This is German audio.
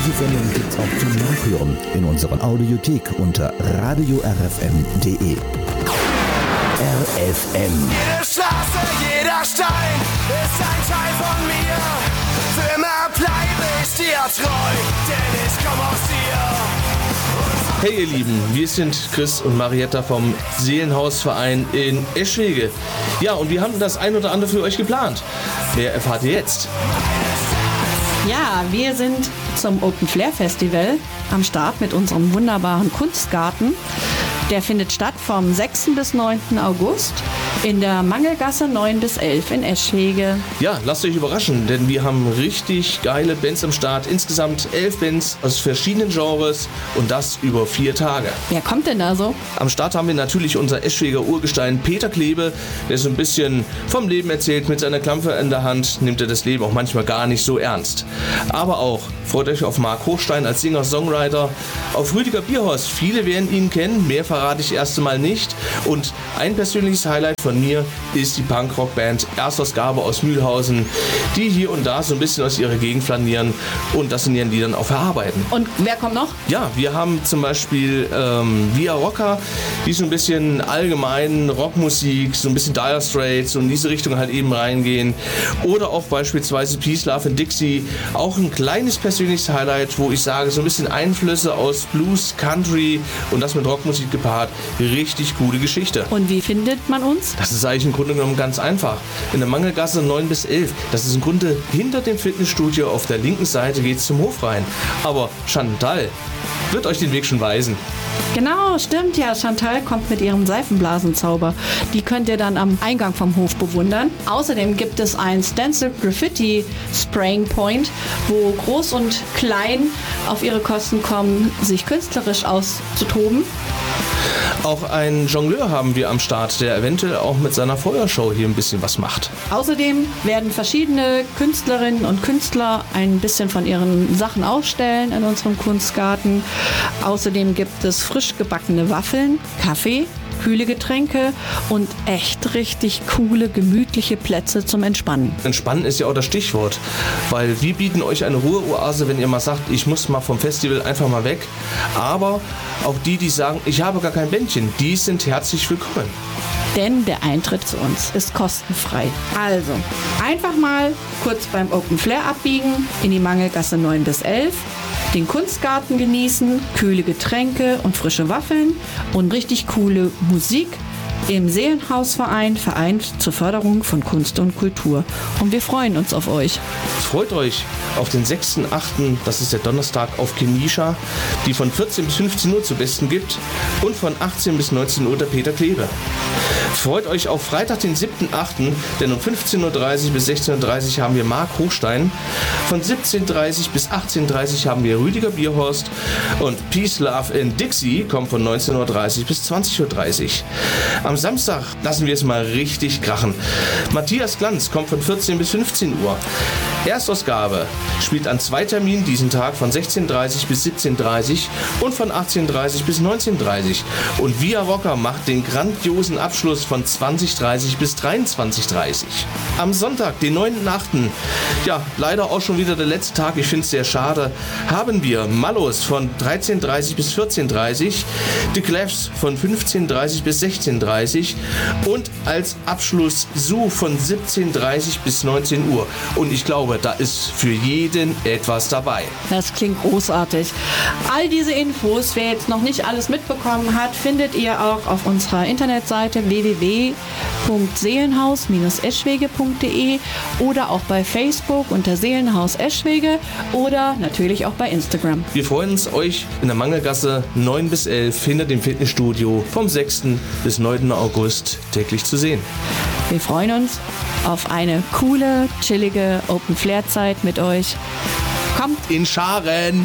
Diese Sendung gibt's auch zum Nachhören in unserer Audiothek unter radiorfm.de. RFM. Jede Straße, jeder Stein ist ein Teil von mir. Für immer bleibe ich dir treu, denn ich komm aus dir. Hey ihr Lieben, wir sind Chris und Marietta vom Seelenhausverein in Eschwege. Ja, und wir haben das ein oder andere für euch geplant. Mehr erfahrt ihr jetzt. Ja, wir sind zum Open Flair Festival am Start mit unserem wunderbaren Kunstgarten. Der findet statt vom 6. bis 9. August in der Mangelgasse 9 bis 11 in Eschwege. Ja, lasst euch überraschen, denn wir haben richtig geile Bands am Start. Insgesamt 11 Bands aus verschiedenen Genres und das über 4 Tage. Wer kommt denn da so? Am Start haben wir natürlich unser Eschweger Urgestein Peter Klebe, der so ein bisschen vom Leben erzählt. Mit seiner Klampe in der Hand nimmt er das Leben auch manchmal gar nicht so ernst. Aber auch freut euch auf Marc Hochstein als Singer-Songwriter, auf Rüdiger Bierhorst. Viele werden ihn kennen, mehr verrate ich erst einmal nicht. Und ein persönliches Highlight von mir ist die Punkrock-Band Erstausgabe aus Mühlhausen, die hier und da so ein bisschen aus ihrer Gegend flanieren und das in ihren Liedern auch verarbeiten. Und wer kommt noch? Ja, wir haben zum Beispiel Via Rocker, die so ein bisschen allgemein Rockmusik, so ein bisschen Dire Straits und in diese Richtung halt eben reingehen. Oder auch beispielsweise Peace, Love and Dixie, auch ein kleines persönliches Highlight, wo ich sage, so ein bisschen Einflüsse aus Blues, Country und das mit Rockmusik gepaart. Richtig coole Geschichte. Und wie findet man uns? Das ist eigentlich im Grunde genommen ganz einfach. In der Mangelgasse 9 bis 11. Das ist im Grunde hinter dem Fitnessstudio. Auf der linken Seite geht es zum Hof rein. Aber Chantal wird euch den Weg schon weisen. Genau, stimmt ja. Chantal kommt mit ihrem Seifenblasenzauber. Die könnt ihr dann am Eingang vom Hof bewundern. Außerdem gibt es ein Stencil Graffiti Spraying Point, wo Groß und Klein auf ihre Kosten kommen, sich künstlerisch auszutoben. Auch einen Jongleur haben wir am Start, der eventuell auch mit seiner Feuershow hier ein bisschen was macht. Außerdem werden verschiedene Künstlerinnen und Künstler ein bisschen von ihren Sachen ausstellen in unserem Kunstgarten. Außerdem gibt es frisch gebackene Waffeln, Kaffee, kühle Getränke und echt richtig coole, gemütliche Plätze zum Entspannen. Entspannen ist ja auch das Stichwort, weil wir bieten euch eine Ruheoase, wenn ihr mal sagt, ich muss mal vom Festival einfach mal weg. Aber auch die sagen, ich habe gar kein Bändchen, die sind herzlich willkommen. Denn der Eintritt zu uns ist kostenfrei. Also, einfach mal kurz beim Open Flair abbiegen, in die Mangelgasse 9 bis 11, den Kunstgarten genießen, kühle Getränke und frische Waffeln und richtig coole Musik im Seelenhausverein, Verein zur Förderung von Kunst und Kultur. Und wir freuen uns auf euch. Freut euch auf den 6.8., das ist der Donnerstag, auf Kenisha, die von 14 bis 15 Uhr zu besten gibt und von 18 bis 19 Uhr der Peter Klebe. Freut euch auf Freitag, den 7.8., denn um 15.30 Uhr bis 16.30 Uhr haben wir Marc Hochstein. Von 17.30 Uhr bis 18.30 Uhr haben wir Rüdiger Bierhorst und Peace, Love and Dixie kommt von 19.30 Uhr bis 20.30 Uhr. Am Samstag lassen wir es mal richtig krachen. Matthias Glanz kommt von 14 bis 15 Uhr. Erstausgabe spielt an 2 Terminen diesen Tag von 16.30 bis 17.30 und von 18.30 bis 19.30. Und Via Rocker macht den grandiosen Abschluss von 20.30 bis 23.30. Am Sonntag, den 9.8., ja, leider auch schon wieder der letzte Tag, ich finde es sehr schade, haben wir Mallos von 13.30 bis 14.30, The Clefs von 15.30 bis 16.30 und als Abschluss Zoo von 17.30 bis 19 Uhr. Und ich glaube, da ist für jeden etwas dabei. Das klingt großartig. All diese Infos, wer jetzt noch nicht alles mitbekommen hat, findet ihr auch auf unserer Internetseite www.seelenhaus-eschwege.de oder auch bei Facebook unter Seelenhaus Eschwege oder natürlich auch bei Instagram. Wir freuen uns, euch in der Mangelgasse 9 bis 11 hinter dem Fitnessstudio vom 6. bis 9. August täglich zu sehen. Wir freuen uns auf eine coole, chillige Open-Flair-Zeit mit euch. Kommt In Scharen!